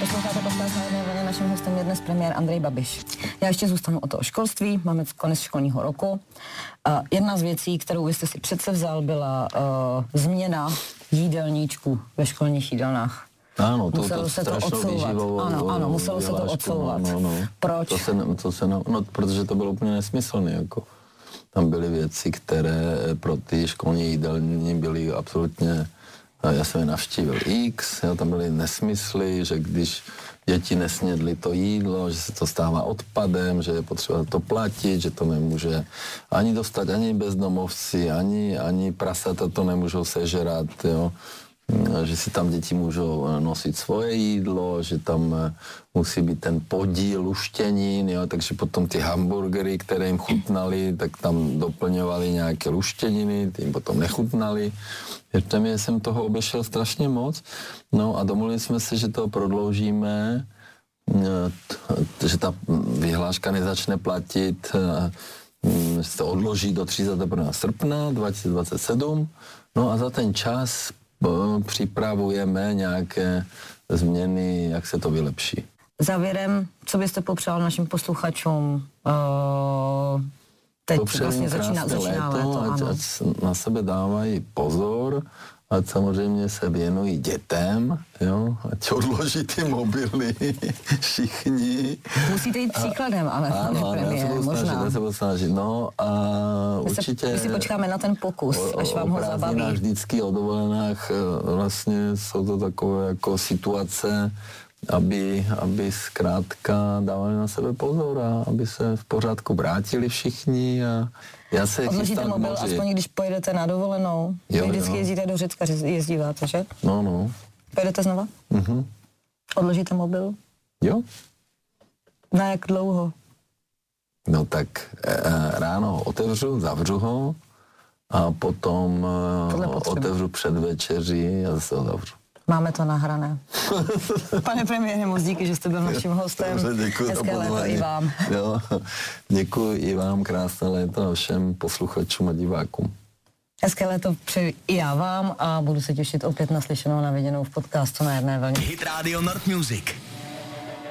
Posloucháte podcast Na jedné vlně, naším hostem je dnes premiér Andrej Babiš. Já ještě zůstanu o toho školství, máme konec školního roku. Jedna z věcí, kterou vy jste si přece vzal, byla změna jídelníčku ve školních jídelnách. Ano, muselo se to odsouvat. Ano, muselo se to odsouvat. No. Proč? Protože to bylo úplně nesmyslné, jako. Tam byly věci, které pro ty školní jídelní byly absolutně, já jsem je navštívil X, tam byly nesmysly, že když děti nesnědly to jídlo, že se to stává odpadem, že je potřeba to platit, že to nemůže ani dostat ani bezdomovci, ani prasata to nemůžou sežrat, jo. Že si tam děti můžou nosit svoje jídlo, že tam musí být ten podíl luštěnin, jo, takže potom ty hamburgery, které jim chutnaly, tak tam doplňovali nějaké luštěniny, ty jim potom nechutnaly. Tam jsem toho obešel strašně moc, no a domluvili jsme se, že to prodloužíme, že ta vyhláška nezačne platit, se to odloží do 31. srpna 2027, no a za ten čas připravujeme nějaké změny, jak se to vylepší. Závěrem, co byste popřál našim posluchačům? Teď vlastně začíná léto, ať na sebe dávají pozor, ať samozřejmě se věnují dětem, jo, ať odloží ty mobily všichni. Musíte jít příkladem, ale pane premiére, možná. Já se budu snažit, no a určitě... My si počkáme na ten pokus, až vám ho zabaví. Vždycky o dovolenách vlastně jsou to takové jako situace, aby zkrátka dávali na sebe pozor a aby se v pořádku vrátili všichni a já se odložíte mobil, aspoň když pojedete na dovolenou. Vy vždycky jezdíte do Řecka, jezdíváte, že? No. Pojedete znova? Mhm. Odložíte mobil? Jo. Na jak dlouho? No tak ráno ho otevřu, zavřu ho a potom otevřu před večeří a zase ho zavřu. Máme to nahrané. Pane premiére, moc díky, že jste byl naším hostem. Hezké léto i vám. Jo, děkuji i vám, krásné léto a všem posluchačům a divákům. Hezké léto přeji i já vám a budu se těšit opět na slyšenou, na viděnou v podcastu Na jedné vlně. Hit Radio Nord Music.